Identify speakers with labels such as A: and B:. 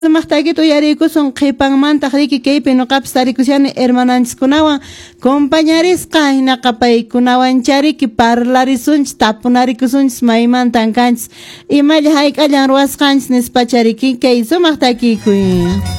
A: Sumaktaki tuyarikusun qhipanmanta riki kaypi nuqapas tarikushani hermananchikkunawan compañerisqa hinaqa paykunawan chariki parlarisunchis tapunarikusunchis maymantan kanchis imalla hayk'allan ruwasqanchis nispa chariki kay sumaktakikuy.